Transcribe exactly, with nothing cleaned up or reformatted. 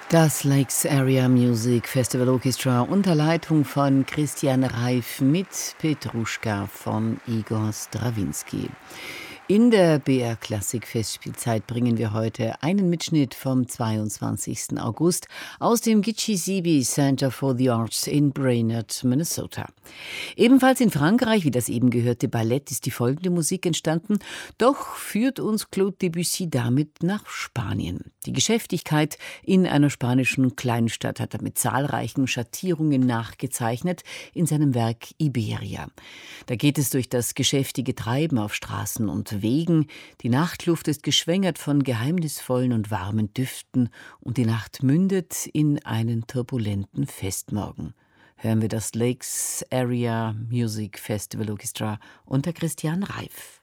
Das Lakes Area Music Festival Orchestra unter Leitung von Christian Reif mit Petruschka von Igor Strawinski. In der B R Klassik Festspielzeit bringen wir heute einen Mitschnitt vom zweiundzwanzigsten August aus dem Gitche-Sibi Center for the Arts in Brainerd, Minnesota. Ebenfalls in Frankreich, wie das eben gehörte Ballett, ist die folgende Musik entstanden, doch führt uns Claude Debussy damit nach Spanien. Die Geschäftigkeit in einer spanischen Kleinstadt hat er mit zahlreichen Schattierungen nachgezeichnet in seinem Werk Iberia. Da geht es durch das geschäftige Treiben auf Straßen und Wegen. Die Nachtluft ist geschwängert von geheimnisvollen und warmen Düften und die Nacht mündet in einen turbulenten Festmorgen. Hören wir das Lakes Area Music Festival Orchestra unter Christian Reif.